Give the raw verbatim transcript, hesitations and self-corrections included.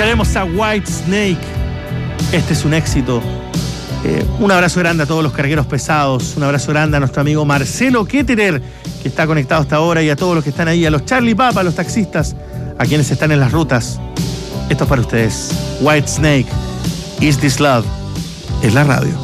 Escucharemos a Whitesnake. Este es un éxito. Eh, un abrazo grande a todos los cargueros pesados. Un abrazo grande a nuestro amigo Marcelo Ketterer, que está conectado hasta ahora, y a todos los que están ahí, a los Charlie Papa, a los taxistas, a quienes están en las rutas. Esto es para ustedes. Whitesnake, Is This Love? Es la radio.